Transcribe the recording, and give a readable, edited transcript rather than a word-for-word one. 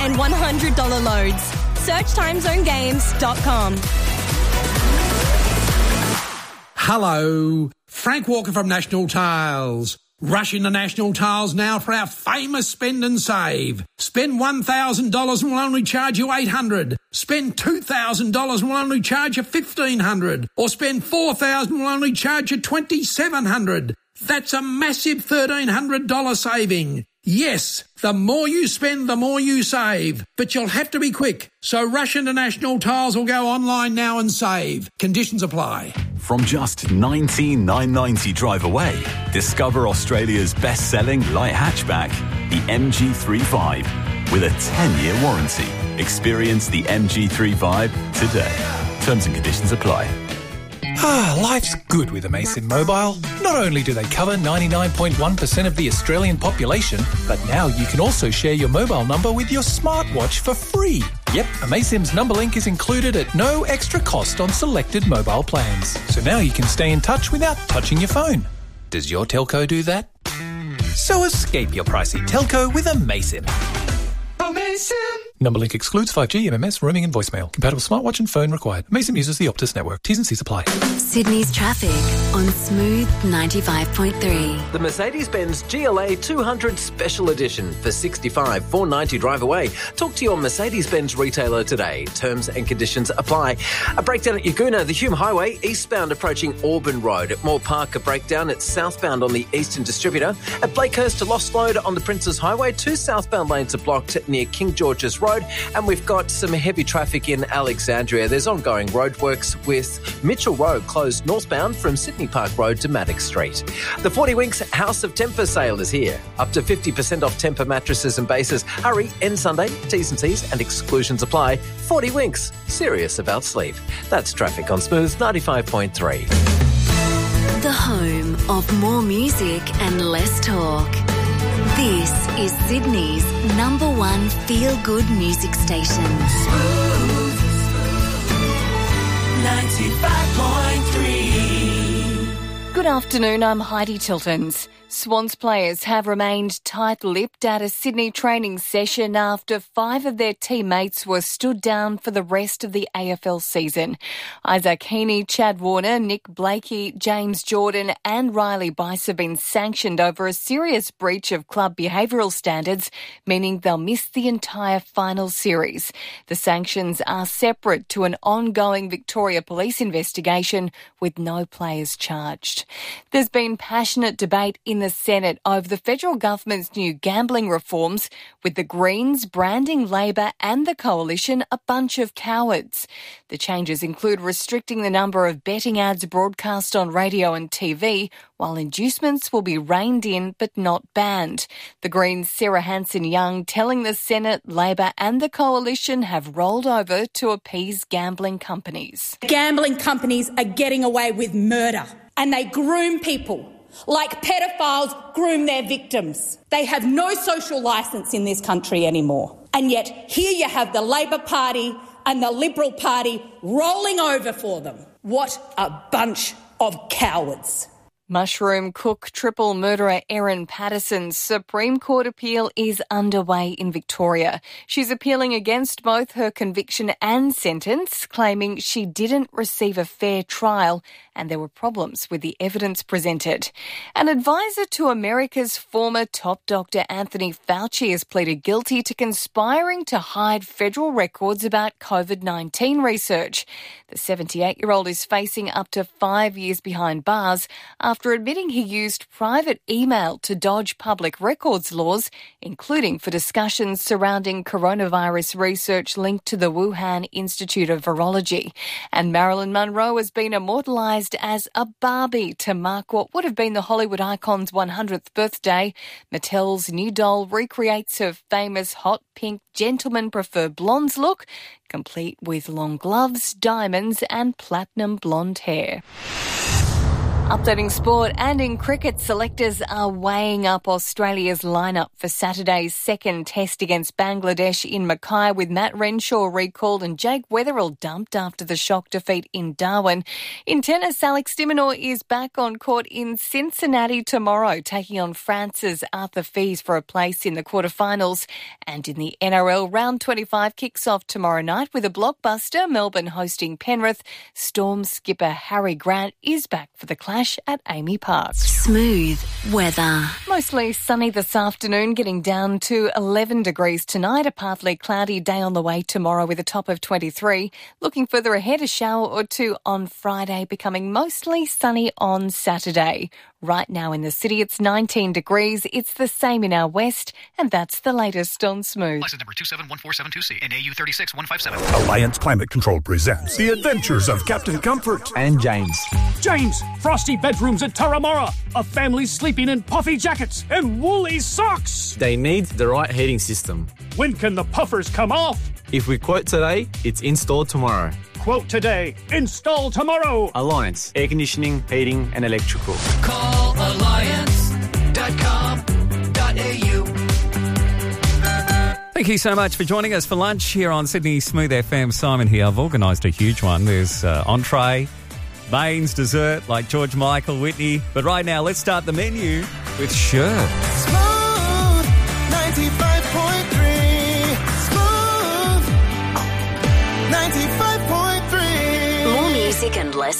and $100 loads. Search timezonegames.com. Hello, Frank Walker from National Tiles. Rush into National Tiles now for our famous spend and save. Spend $1,000 and we'll only charge you $800. Spend $2,000 and we'll only charge you $1,500. Or spend $4,000 and we'll only charge you $2,700. That's a massive $1,300 saving. Yes, the more you spend, the more you save. But you'll have to be quick. So rush into National Tiles or go online now and save. Conditions apply. From just $19,990 drive away, discover Australia's best-selling light hatchback, the MG3 Vibe, with a 10-year warranty. Experience the MG3 Vibe today. Terms and conditions apply. Life's good with Amaysim Mobile. Not only do they cover 99.1% of the Australian population, but now you can also share your mobile number with your smartwatch for free. Yep, Amaysim's number link is included at no extra cost on selected mobile plans. So now you can stay in touch without touching your phone. Does your telco do that? So escape your pricey telco with Amaysim. Amaysim! Number link excludes 5G, MMS, roaming and voicemail. Compatible smartwatch and phone required. Amaysim uses the Optus network. T's and C's apply. Sydney's traffic on Smooth 95.3. The Mercedes-Benz GLA 200 Special Edition for $65,490 drive away. Talk to your Mercedes-Benz retailer today. Terms and conditions apply. A breakdown at Yagoona, the Hume Highway, eastbound approaching Auburn Road. At Moore Park, a breakdown. It's southbound on the Eastern Distributor. At Blakehurst to Lost Road on the Princes Highway, 2 southbound lanes are blocked near King George's Road. And we've got some heavy traffic in Alexandria. There's ongoing roadworks with Mitchell Road closed northbound from Sydney Park Road to Maddox Street. The 40 Winks House of Temper sale is here. Up to 50% off Temper mattresses and bases. Hurry, end Sunday. T's and C's and exclusions apply. 40 Winks. Serious about sleep. That's traffic on Smooth 95.3. The home of more music and less talk. This is Sydney's #1 feel-good music station. Smooth 95.3. Good afternoon, I'm Heidi Tiltons. Swans players have remained tight-lipped at a Sydney training session after 5 of their teammates were stood down for the rest of the AFL season. Isaac Heaney, Chad Warner, Nick Blakey, James Jordan and Riley Bice have been sanctioned over a serious breach of club behavioural standards, meaning they'll miss the entire final series. The sanctions are separate to an ongoing Victoria Police investigation with no players charged. There's been passionate debate in the Senate over the federal government's new gambling reforms, with the Greens branding Labor and the Coalition a bunch of cowards. The changes include restricting the number of betting ads broadcast on radio and TV, while inducements will be reined in but not banned. The Greens' Sarah Hanson-Young telling the Senate Labor and the Coalition have rolled over to appease gambling companies. Gambling companies are getting away with murder, and they groom people like pedophiles groom their victims. They have no social licence in this country anymore. And yet here you have the Labor Party and the Liberal Party rolling over for them. What a bunch of cowards. Mushroom cook triple murderer Erin Patterson's Supreme Court appeal is underway in Victoria. She's appealing against both her conviction and sentence, claiming she didn't receive a fair trial and there were problems with the evidence presented. An advisor to America's former top doctor Anthony Fauci has pleaded guilty to conspiring to hide federal records about COVID-19 research. The 78-year-old is facing up to 5 years behind bars after admitting he used private email to dodge public records laws, including for discussions surrounding coronavirus research linked to the Wuhan Institute of Virology. And Marilyn Monroe has been immortalised as a Barbie to mark what would have been the Hollywood icon's 100th birthday. Mattel's new doll recreates her famous hot pink gentlemen prefer blondes look, complete with long gloves, diamonds and platinum blonde hair. Updating sport, and in cricket, selectors are weighing up Australia's lineup for Saturday's second test against Bangladesh in Mackay, with Matt Renshaw recalled and Jake Weatherall dumped after the shock defeat in Darwin. In tennis, Alex de Minaur is back on court in Cincinnati tomorrow, taking on France's Arthur Fils for a place in the quarterfinals. And in the NRL, round 25 kicks off tomorrow night with a blockbuster, Melbourne hosting Penrith. Storm skipper Harry Grant is back for the clash at Amy Park. Smooth weather. Mostly sunny this afternoon, getting down to 11 degrees tonight. A partly cloudy day on the way tomorrow with a top of 23. Looking further ahead, a shower or two on Friday, becoming mostly sunny on Saturday. Right now in the city, it's 19 degrees. It's the same in our west, and that's the latest on Smooth. License number 271472C and AU 36157. Alliance Climate Control presents The Adventures of Captain Comfort and James. James, frosty bedrooms at Turramurra. A family sleeping in puffy jackets and woolly socks. They need the right heating system. When can the puffers come off? If we quote today, it's installed tomorrow. Quote today, install tomorrow. Alliance, air conditioning, heating and electrical. Call alliance.com.au. Thank you so much for joining us for lunch here on Sydney Smooth FM. Simon here. I've organised a huge one. There's entree, mains, dessert, like George Michael, Whitney. But right now, let's start the menu with Sure. Smooth 95.3. Smooth 95.3. More music and less